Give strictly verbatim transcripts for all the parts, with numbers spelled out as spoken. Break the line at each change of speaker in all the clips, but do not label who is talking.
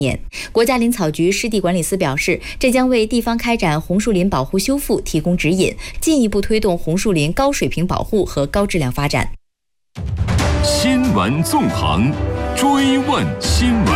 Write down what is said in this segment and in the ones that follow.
年，国家林草局湿地管理司表示，这将为地方开展红树林保护修复提供指引，进一步推动红树林高水平保护和高质量发展。
新闻纵横，追问新闻。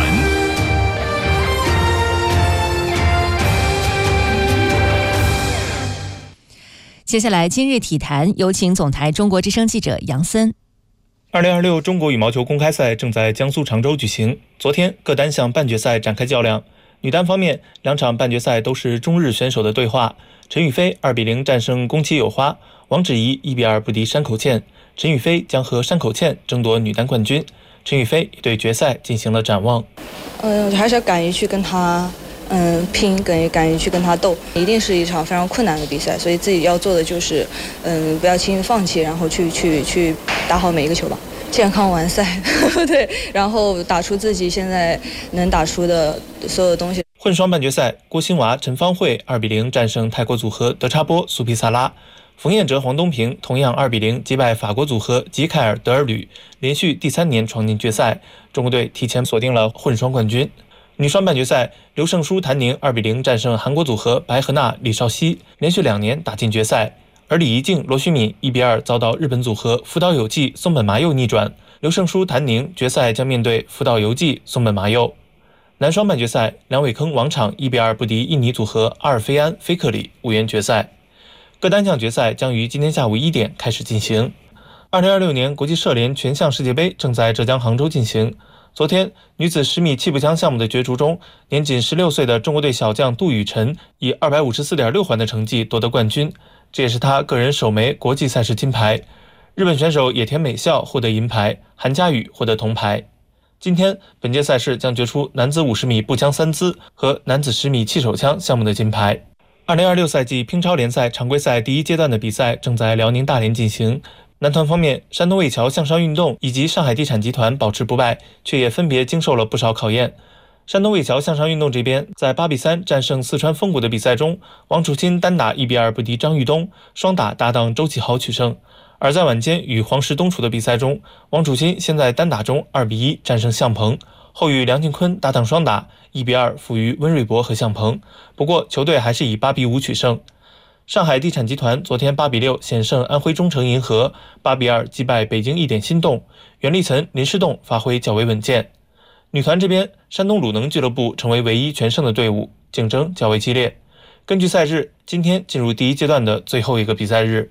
接下来，今日体坛，有请总台中国之声记者杨森。
二零二六中国羽毛球公开赛正在江苏常州举行。昨天各单项半决赛展开较量。女单方面，两场半决赛都是中日选手的对话。陈雨菲二比零战胜宫崎友花，王芷怡一比二不敌山口茜。陈雨菲将和山口茜争夺女单冠军。陈雨菲也对决赛进行了展望。
嗯，还是要敢于去跟她嗯拼，敢敢于去跟她斗，一定是一场非常困难的比赛，所以自己要做的就是嗯不要轻易放弃，然后去去去打好每一个球吧。健康完赛，对，然后打出自己现在能打出的所有的东西。
混双半决赛，郭欣娃、陈芳慧二比零战胜泰国组合德查波、苏皮萨拉。冯彦哲、黄东萍同样二比零击败法国组合吉凯尔德尔吕，连续第三年闯进决赛。中国队提前锁定了混双冠军。女双半决赛，刘胜书、谭宁二比零战胜韩国组合白河娜、李绍熙，连续两年打进决赛。而李怡静、罗旭敏一比二遭到日本组合福岛有纪、松本麻佑逆转。刘胜书、谭宁决赛将面对福岛有纪、松本麻佑。男双半决赛，梁伟铿、王昶一比二不敌印尼组合阿尔菲安、菲克里，无缘决赛。各单项决赛将于今天下午一点开始进行。二零二六年国际射联全项世界杯正在浙江杭州进行。昨天，女子十米气步枪项目的角逐中，年仅十六岁的中国队小将杜雨辰以二百五十四点六环的成绩夺得冠军，这也是她个人首枚国际赛事金牌。日本选手野田美孝获得银牌，韩佳宇获得铜牌。今天，本届赛事将决出男子五十米步枪三姿和男子十米气手枪项目的金牌。二零二六赛季乒超联赛常规赛第一阶段的比赛正在辽宁大连进行。男团方面，山东卫桥向上运动以及上海地产集团保持不败，却也分别经受了不少考验。山东卫桥向上运动这边，在八比三战胜四川丰谷的比赛中，王楚钦单打一比二不敌张玉东，双打搭档周启豪取胜。而在晚间与黄石东楚的比赛中，王楚钦先在单打中二比一战胜向鹏，后与梁靖昆搭档双打一比二负于温瑞博和向鹏，不过球队还是以八比五取胜。上海地产集团昨天八比六险胜安徽中诚银河，八比二击败北京易点心动，袁立岑、林诗栋发挥较为稳健。女团这边，山东鲁能俱乐部成为唯一全胜的队伍，竞争较为激烈。根据赛日，今天进入第一阶段的最后一个比赛日。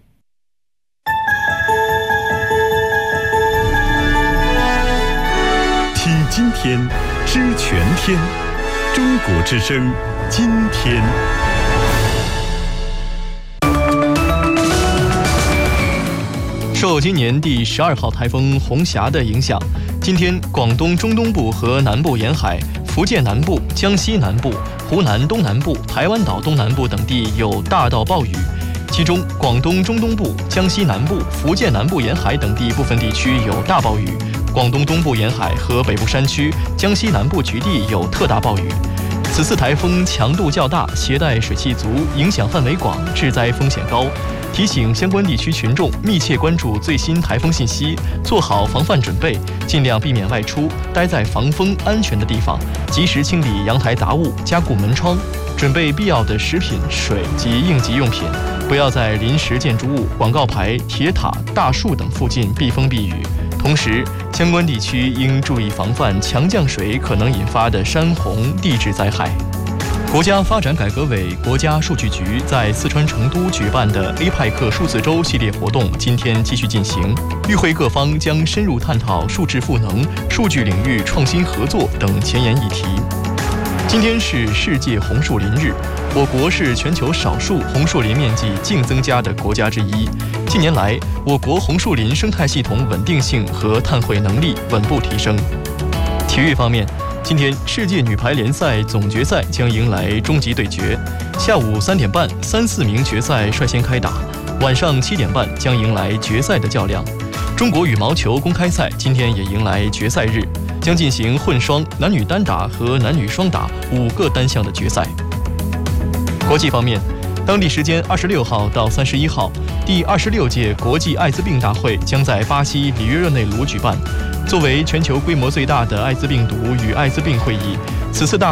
听今天，知全天，中国之声，今天。
受今年第十二号台风红霞的影响，今天广东中东部和南部沿海、福建南部、江西南部、湖南东南部、台湾岛东南部等地有大到暴雨，其中广东中东部、江西南部、福建南部沿海等地部分地区有大暴雨，广东东部沿海和北部山区、江西南部局地有特大暴雨。此次台风强度较大，携带水汽足，影响范围广，致灾风险高。提醒相关地区群众密切关注最新台风信息，做好防范准备，尽量避免外出，待在防风安全的地方，及时清理阳台杂物，加固门窗，准备必要的食品、水及应急用品，不要在临时建筑物、广告牌、铁塔、大树等附近避风避雨。同时，相关地区应注意防范强降水可能引发的山洪、地质灾害。国家发展改革委、国家数据局在四川成都举办的 A 派克数字周系列活动今天继续进行，与会各方将深入探讨数字赋能、数据领域创新合作等前沿议题。今天是世界红树林日，我国是全球少数红树林面积净增加的国家之一。近年来，我国红树林生态系统稳定性和碳汇能力稳步提升。体育方面，今天世界女排联赛总决赛将迎来终极对决，下午三点半，三四名决赛率先开打，晚上七点半将迎来决赛的较量。中国羽毛球公开赛今天也迎来决赛日，将进行混双、男女单打和男女双打五个单项的决赛。国际方面，当地时间二十六号到三十一号，第二十六届国际艾滋病大会将在巴西里约热内卢举办。作为全球规模最大的艾滋病毒与艾滋病会议，此次大